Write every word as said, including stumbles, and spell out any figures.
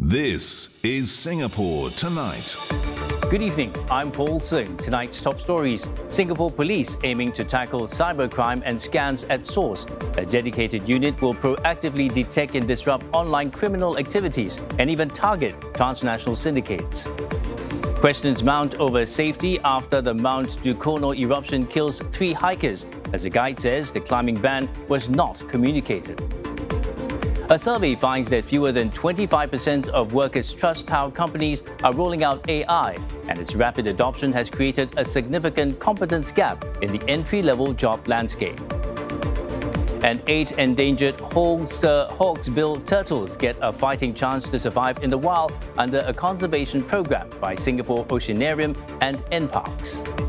This is Singapore Tonight. Good evening, I'm Paul Sing. Tonight's top stories. Singapore Police aiming to tackle cybercrime and scams at source. A dedicated unit will proactively detect and disrupt online criminal activities and even target transnational syndicates. Questions mount over safety after the Mount Dukono eruption kills three hikers, as the guide says the climbing ban was not communicated. A survey finds that fewer than twenty-five percent of workers trust how companies are rolling out A I, and its rapid adoption has created a significant competence gap in the entry-level job landscape. And eight endangered Hawks, uh, hawksbill turtles get a fighting chance to survive in the wild under a conservation program by Singapore Oceanarium and N Parks.